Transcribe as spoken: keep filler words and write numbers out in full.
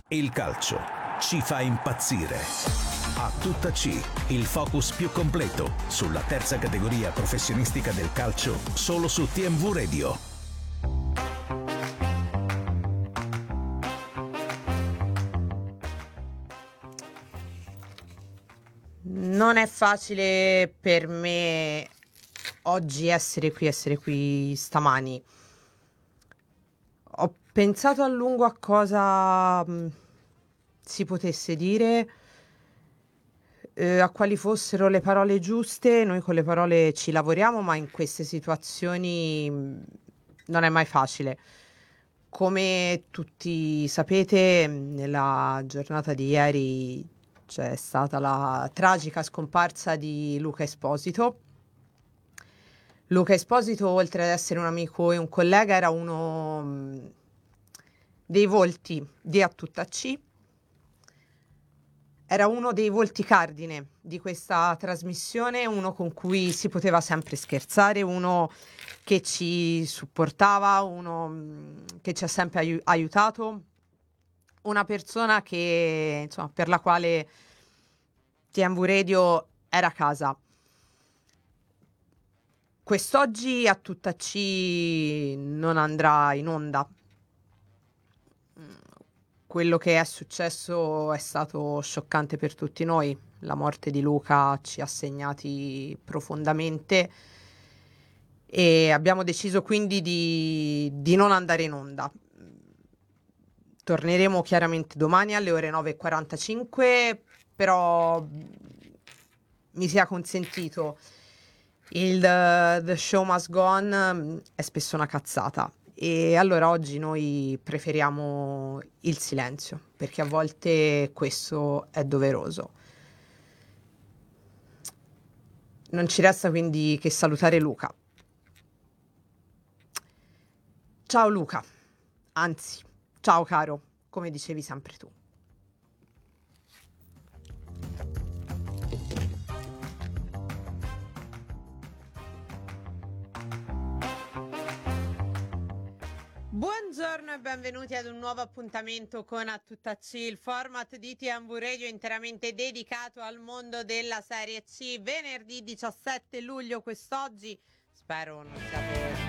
Il calcio ci fa impazzire. A tutta C, il focus più completo sulla terza categoria professionistica del calcio, solo su T M V Radio. Non è facile per me oggi essere qui, essere qui stamani. Ho pensato a lungo a cosa mh, si potesse dire, eh, a quali fossero le parole giuste. Noi con le parole ci lavoriamo, ma in queste situazioni mh, non è mai facile. Come tutti sapete, mh, nella giornata di ieri c'è stata la tragica scomparsa di Luca Esposito. Luca Esposito, oltre ad essere un amico e un collega, era uno mh, dei volti di A Tutta C. Era uno dei volti cardine di questa trasmissione, uno con cui si poteva sempre scherzare, uno che ci supportava, uno mh, che ci ha sempre aiu- aiutato, una persona che, insomma, per la quale T M V Radio era casa. Quest'oggi A Tutta C non andrà in onda. Quello che è successo è stato scioccante per tutti noi. La morte di Luca ci ha segnati profondamente e abbiamo deciso quindi di, di non andare in onda. Torneremo chiaramente domani alle ore nove e quarantacinque, però mi sia consentito, il uh, The Show Must Go On um, è spesso una cazzata. E allora oggi noi preferiamo il silenzio, perché a volte questo è doveroso. Non ci resta quindi che salutare Luca. Ciao Luca, anzi, ciao caro, come dicevi sempre tu. Buongiorno e benvenuti ad un nuovo appuntamento con A Tutta C, il format di T M V Radio interamente dedicato al mondo della Serie C. Venerdì diciassette luglio quest'oggi, spero non siate